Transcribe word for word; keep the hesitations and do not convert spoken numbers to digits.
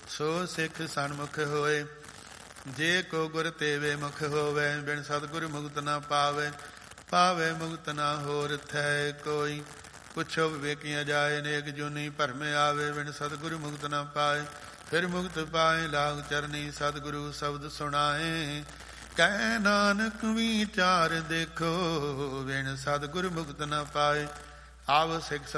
ਸੋ ਸਿੱਖ ਸਨਮੁਖ ਹੋਏ। ਜੇ ਕੋ ਗੁਰ ਤੇਵੇ ਮੁਖ ਹੋਵੇ, ਬਿਨ ਸਤਿਗੁਰ ਮੁਕਤ ਨਾ ਪਾਵੇ। ਪਾਵੇ ਮੁਕਤ ਨਾ ਹੋਰ ਥੈ ਕੋਈ, ਪੁੱਛੋ ਵਿਵੇਕੀਆਂ ਜਾਏ। ਨੇਕ ਜੂਨੀ ਭਰਮੇ ਆਵੇ, ਬਿਨ ਸਤਿਗੁਰ ਮੁਕਤ ਨਾ ਪਾਏ। ਫਿਰ ਮੁਕਤ ਪਾਏ ਲਾਗ ਚਰਨੀ, ਸਤਿਗੁਰੂ ਸ਼ਬਦ ਸੁਣਾਏ। ਕਹਿ ਨਾਨਕ ਵਿਚਾਰ ਦੇਖੋ, ਬਿਨ ਸਤਿਗੁਰ ਮੁਕਤ ਨਾ ਪਾਏ। ਆਵ ਸਿੱਖ